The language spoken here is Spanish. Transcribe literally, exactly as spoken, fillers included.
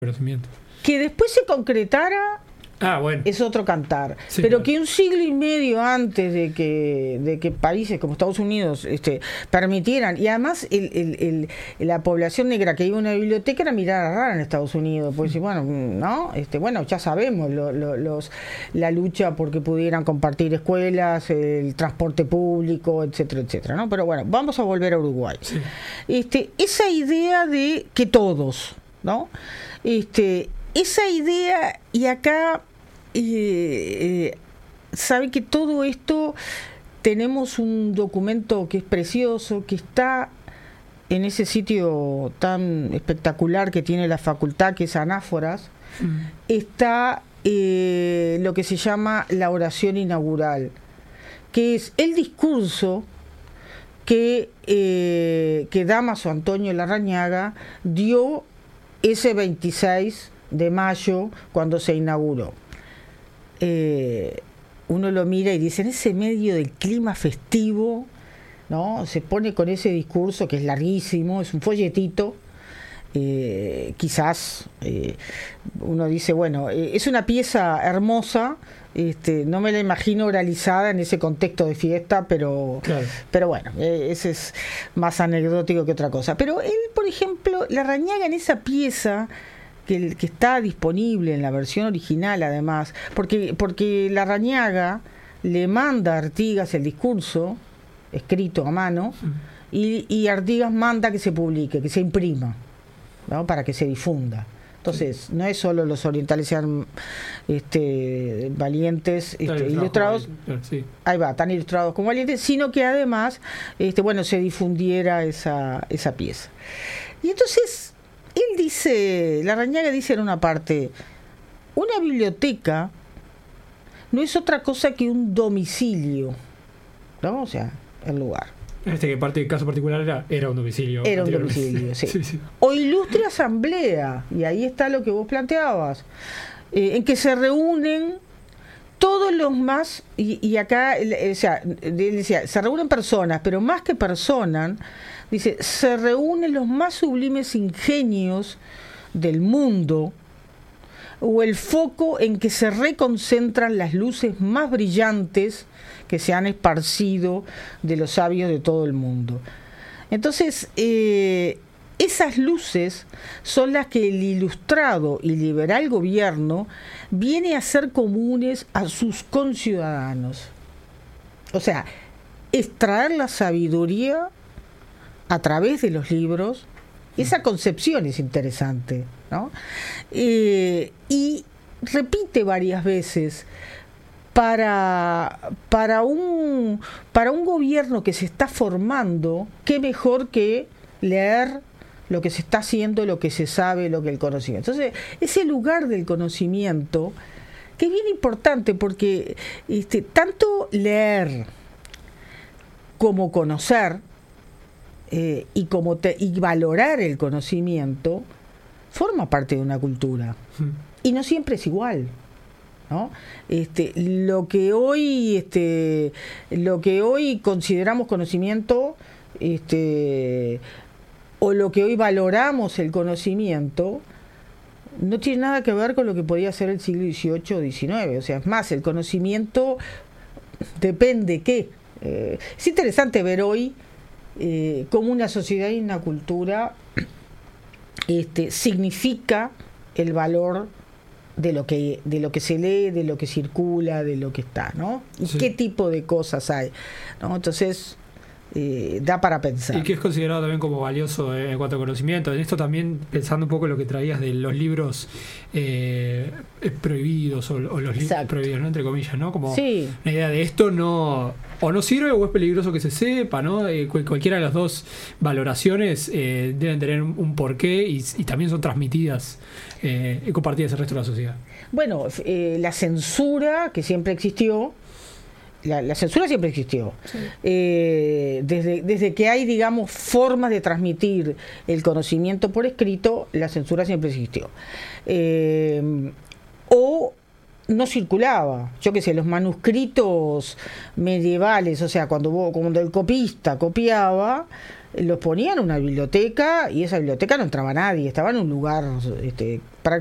conocimiento. Que después se concretara, ah, bueno. es otro cantar. Sí, pero claro. que un siglo y medio antes de que de que países como Estados Unidos este, permitieran, y además el, el, el, la población negra que iba a una biblioteca era mirada rara en Estados Unidos, pues bueno, no, este, bueno, ya sabemos lo, lo, los, la lucha porque pudieran compartir escuelas, el transporte público, etcétera, etcétera, ¿no? Pero bueno, vamos a volver a Uruguay. Sí. Este, esa idea de que todos, ¿no? Este, esa idea, y acá eh, eh, sabe que todo esto, tenemos un documento que es precioso, que está en ese sitio tan espectacular que tiene la facultad, que es Anáforas. Mm. Está eh, lo que se llama la oración inaugural, que es el discurso que, eh, que Dámaso Antonio Larrañaga dio ese veintiséis de mayo cuando se inauguró. Eh, uno lo mira y dice, en ese medio del clima festivo, ¿no? Se pone con ese discurso que es larguísimo, es un folletito, eh, quizás eh, uno dice, bueno, eh, es una pieza hermosa, este, no me la imagino oralizada en ese contexto de fiesta, pero, claro. pero bueno, eh, ese es más anecdótico que otra cosa. Pero él, por ejemplo, Larrañaga en esa pieza que, que está disponible en la versión original, además, porque, porque Larrañaga le manda a Artigas el discurso escrito a mano, mm. y, y Artigas manda que se publique, que se imprima, ¿no? Para que se difunda. Entonces, no es solo los orientales sean este, valientes, este, claro, ilustrados, claro, sí. ahí va, tan ilustrados como valientes, sino que además, este, bueno, se difundiera esa, esa pieza. Y entonces, él dice, Larrañaga dice en una parte, una biblioteca no es otra cosa que un domicilio, ¿no? O sea, el lugar. Este que parte del caso particular era, era un domicilio. Era un domicilio, sí. sí, sí. O ilustre asamblea, y ahí está lo que vos planteabas, eh, en que se reúnen todos los más, y, y acá, o sea, decía, se reúnen personas, pero más que personas, dice, se reúnen los más sublimes ingenios del mundo, o el foco en que se reconcentran las luces más brillantes que se han esparcido de los sabios de todo el mundo. Entonces, eh, esas luces son las que el ilustrado y liberal gobierno viene a hacer comunes a sus conciudadanos. O sea, extraer la sabiduría a través de los libros. Esa concepción es interesante, ¿no? Eh, y repite varias veces, para, para, un, para un gobierno que se está formando, qué mejor que leer lo que se está haciendo, lo que se sabe, lo que el conocimiento. Entonces, ese lugar del conocimiento, que es bien importante, porque este, tanto leer como conocer, Eh, y como te, y valorar el conocimiento forma parte de una cultura, mm. y no siempre es igual, ¿no? Este, lo que hoy este, lo que hoy consideramos conocimiento, este, o lo que hoy valoramos el conocimiento, no tiene nada que ver con lo que podía ser el siglo dieciocho o diecinueve. O sea, es más, el conocimiento depende qué. Eh, es interesante ver hoy Eh, como una sociedad y una cultura este, significa el valor de lo que de lo que se lee, de lo que circula, de lo que está, ¿no? Y sí. qué tipo de cosas hay, ¿no? Entonces eh, da para pensar. Y que es considerado también como valioso eh, en cuanto a conocimiento. En esto también, pensando un poco en lo que traías de los libros eh, prohibidos o, o los libros prohibidos, ¿no? Entre comillas, ¿no? Como sí. una idea de esto no o no sirve o es peligroso que se sepa, ¿no? Eh, cualquiera de las dos valoraciones eh, deben tener un, un porqué y, y también son transmitidas eh, y compartidas el resto de la sociedad. Bueno, eh, la censura que siempre existió, la, la censura siempre existió, sí. eh, desde, desde que hay, digamos, formas de transmitir el conocimiento por escrito, la censura siempre existió. Eh, o no circulaba, yo qué sé, los manuscritos medievales, o sea, cuando, cuando el copista copiaba, los ponían en una biblioteca y esa biblioteca no entraba nadie, estaba en un lugar este,